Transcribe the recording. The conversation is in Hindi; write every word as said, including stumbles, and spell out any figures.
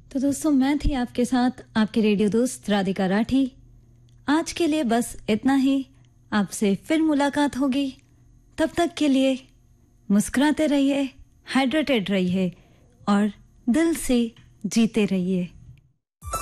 तो दोस्तों, मैं थी आपके साथ आपके रेडियो दोस्त राधिका राठी। आज के लिए बस इतना ही। आपसे फिर मुलाकात होगी। तब तक के लिए मुस्कुराते रहिए, हाइड्रेटेड रहिए और दिल से जीते रहिए।